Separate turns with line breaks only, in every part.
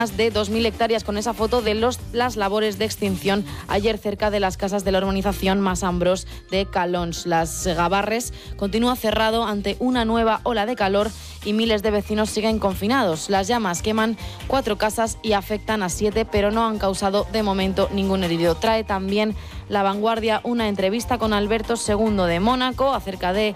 de 2.000 hectáreas con esa foto de las labores de extinción ayer cerca de las casas de la urbanización Masambros de Calons. Las Gavarres continúa cerrado ante una nueva ola de calor y miles de vecinos siguen confinados. Las llamas queman 4 casas y afectan a 7, pero no han causado de momento ningún herido. Trae también La Vanguardia una entrevista con Alberto II de Mónaco acerca de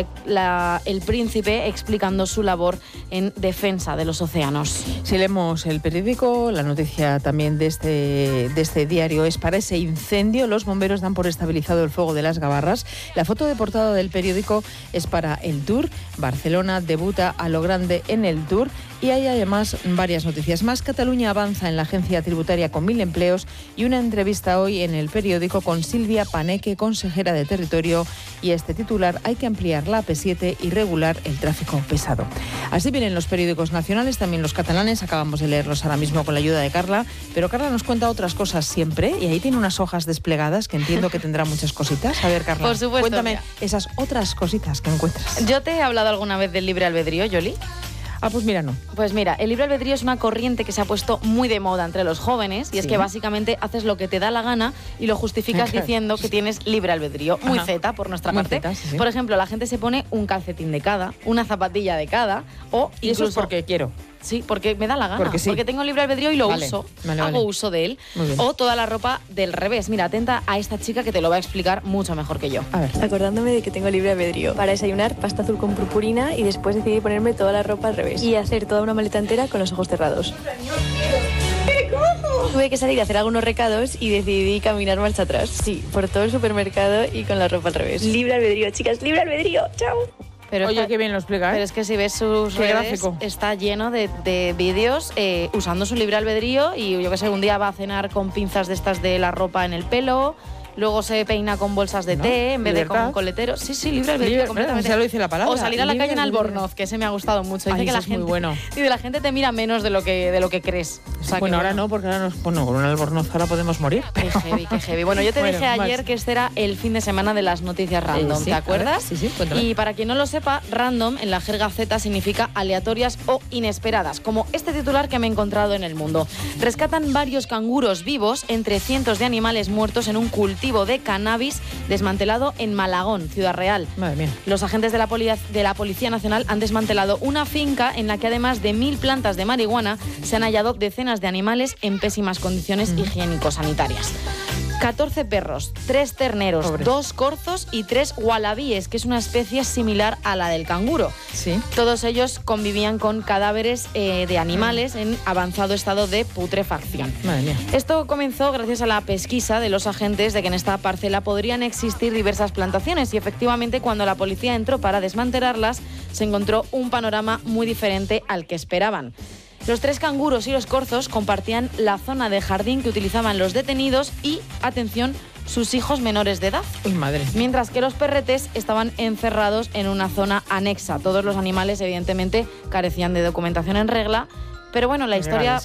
el príncipe, explicando su labor en defensa de los océanos.
Si leemos el periódico, la noticia también de este diario es para ese incendio. Los bomberos dan por estabilizado el fuego de las Gavarras. La foto de portada del periódico es para el Tour. Barcelona debuta a lo grande en el Tour. Y hay además varias noticias más. Cataluña avanza en la agencia tributaria con 1.000 empleos y una entrevista hoy en el periódico con Silvia Paneque, consejera de Territorio, y este titular: hay que ampliar la AP7 y regular el tráfico pesado. Así vienen los periódicos nacionales, también los catalanes. Acabamos de leerlos ahora mismo con la ayuda de Carla, pero Carla nos cuenta otras cosas siempre y ahí tiene unas hojas desplegadas que entiendo que tendrá muchas cositas. A ver, Carla,
por supuesto,
cuéntame
mira,
esas otras cositas que encuentras.
¿Yo te he hablado alguna vez del libre albedrío, Yoli?
Ah, pues mira, no.
Pues mira, el libre albedrío es una corriente que se ha puesto muy de moda entre los jóvenes y es que básicamente haces lo que te da la gana y lo justificas diciendo que tienes libre albedrío. Muy zeta por nuestra parte.
Zeta, sí.
Por ejemplo, la gente se pone un calcetín de cada, una zapatilla de cada o
¿Y
incluso...
eso es porque quiero?
Sí, porque me da la gana,
porque, sí,
porque tengo libre albedrío y lo uso, hago uso de él. O toda la ropa del revés. Mira, atenta a esta chica que te lo va a explicar mucho mejor que yo.
A ver.
Acordándome de que tengo libre albedrío para desayunar pasta azul con purpurina y después decidí ponerme toda la ropa al revés y hacer toda una maleta entera con los ojos cerrados. Tuve que salir a hacer algunos recados y decidí caminar marcha atrás. Sí, por todo el supermercado y con la ropa al revés. Libre albedrío, chicas, libre albedrío. Chao.
Pero
oye, qué bien lo explica, ¿eh?
Pero es que si ves sus redes, gráfico, está lleno de vídeos usando su libre albedrío y yo que sé, un día va a cenar con pinzas de estas de la ropa en el pelo, luego se peina con bolsas de té en vez de con coleteros. Sí, libre albedrío completamente.
Ya lo dice la palabra.
O salir a la calle en Albornoz, que ese me ha gustado mucho. Dice que la gente,
muy bueno.
Y de la gente te mira menos de lo que crees. O sea,
bueno, ahora no, porque ahora con un Albornoz ahora podemos morir.
Qué heavy. Bueno, yo te dije ayer que este era el fin de semana de las noticias random, ¿te acuerdas?
Sí, cuéntame.
Y para quien no lo sepa, random en la jerga Z significa aleatorias o inesperadas, como este titular que me he encontrado en El Mundo. Rescatan varios canguros vivos entre cientos de animales muertos en un cultivo de cannabis desmantelado en Malagón, Ciudad Real.
Madre mía.
Los agentes de la Policía Nacional han desmantelado una finca en la que además de 1.000 plantas de marihuana se han hallado decenas de animales en pésimas condiciones higiénico-sanitarias. 14 perros, 3 terneros, pobres, 2 corzos y 3 wallabies, que es una especie similar a la del canguro.
Sí.
Todos ellos convivían con cadáveres de animales en avanzado estado de putrefacción.
Madre mía.
Esto comenzó gracias a la pesquisa de los agentes de que en esta parcela podrían existir diversas plantaciones y efectivamente cuando la policía entró para desmantelarlas se encontró un panorama muy diferente al que esperaban. Los 3 canguros y los corzos compartían la zona de jardín que utilizaban los detenidos y, atención, sus hijos menores de edad.
Uy, madre.
Mientras que los perretes estaban encerrados en una zona anexa. Todos los animales, evidentemente, carecían de documentación en regla. Pero bueno, la historia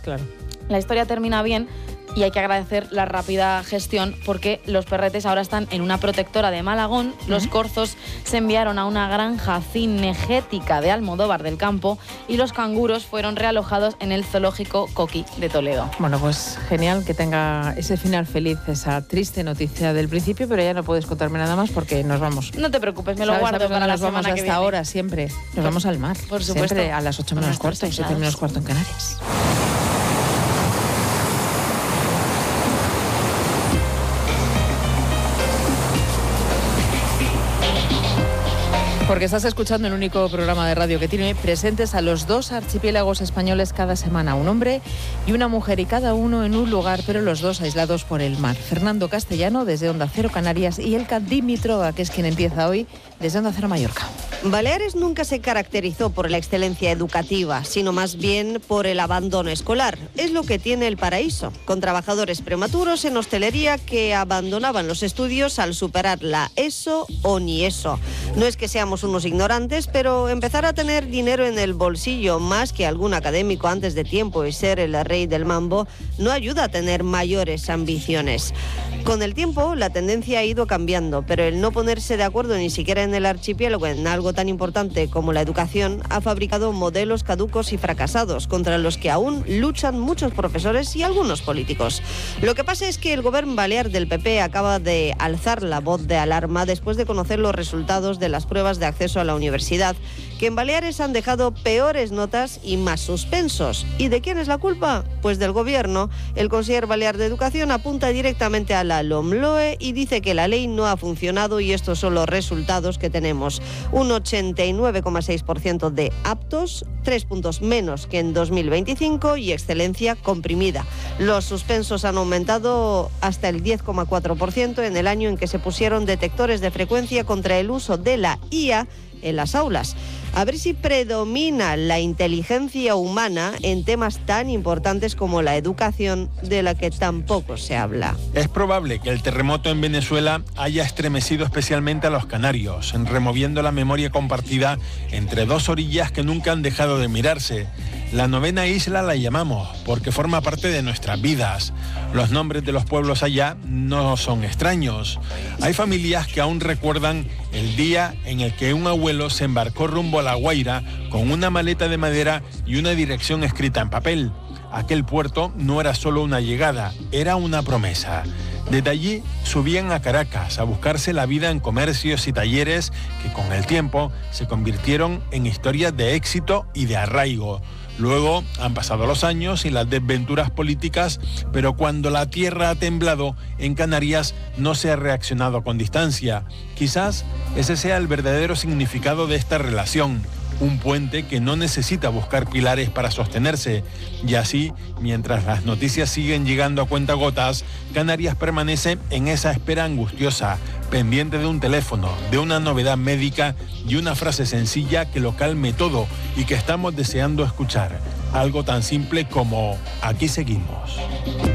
termina bien. Y hay que agradecer la rápida gestión porque los perretes ahora están en una protectora de Malagón, los corzos se enviaron a una granja cinegética de Almodóvar del Campo y los canguros fueron realojados en el zoológico Coqui de Toledo.
Bueno, pues genial que tenga ese final feliz, esa triste noticia del principio, pero ya no puedes contarme nada más porque nos vamos.
No te preocupes, me lo guardo para la semana que viene.
Hasta ahora siempre, nos vamos al mar.
Por supuesto.
Siempre a las 8 menos cuarto y 7 menos cuarto en Canarias. Porque estás escuchando el único programa de radio que tiene presentes a los 2 archipiélagos españoles cada semana, un hombre y una mujer, y cada uno en un lugar, pero los 2 aislados por el mar. Fernando Castellano desde Onda Cero Canarias y Elka Dimitrova, que es quien empieza hoy desde Onda Cero Mallorca.
Baleares nunca se caracterizó por la excelencia educativa, sino más bien por el abandono escolar. Es lo que tiene el paraíso, con trabajadores prematuros en hostelería que abandonaban los estudios al superar la ESO o ni ESO. No es que seamos unos ignorantes, pero empezar a tener dinero en el bolsillo más que algún académico antes de tiempo y ser el rey del mambo no ayuda a tener mayores ambiciones. Con el tiempo la tendencia ha ido cambiando, pero el no ponerse de acuerdo ni siquiera en el archipiélago en algo algo tan importante como la educación ha fabricado modelos caducos y fracasados contra los que aún luchan muchos profesores y algunos políticos. Lo que pasa es que el gobierno balear del PP acaba de alzar la voz de alarma después de conocer los resultados de las pruebas de acceso a la universidad, que en Baleares han dejado peores notas y más suspensos. ¿Y de quién es la culpa? Pues del gobierno. El conseller balear de Educación apunta directamente a la LOMLOE y dice que la ley no ha funcionado y estos son los resultados que tenemos. Un 89,6% de aptos, 3 puntos menos que en 2025 y excelencia comprimida. Los suspensos han aumentado hasta el 10,4% en el año en que se pusieron detectores de frecuencia contra el uso de la IA en las aulas. A ver si predomina la inteligencia humana en temas tan importantes como la educación, de la que tampoco se habla.
Es probable que el terremoto en Venezuela haya estremecido especialmente a los canarios, removiendo la memoria compartida entre dos orillas que nunca han dejado de mirarse. La novena isla la llamamos porque forma parte de nuestras vidas. Los nombres de los pueblos allá no son extraños. Hay familias que aún recuerdan el día en el que un abuelo se embarcó rumbo a La Guaira con una maleta de madera y una dirección escrita en papel. Aquel puerto no era solo una llegada, era una promesa. Desde allí subían a Caracas a buscarse la vida en comercios y talleres que con el tiempo se convirtieron en historias de éxito y de arraigo. Luego han pasado los años y las desventuras políticas, pero cuando la tierra ha temblado, en Canarias no se ha reaccionado con distancia. Quizás ese sea el verdadero significado de esta relación. Un puente que no necesita buscar pilares para sostenerse. Y así, mientras las noticias siguen llegando a cuentagotas, Canarias permanece en esa espera angustiosa, pendiente de un teléfono, de una novedad médica y una frase sencilla que lo calme todo y que estamos deseando escuchar. Algo tan simple como: aquí seguimos.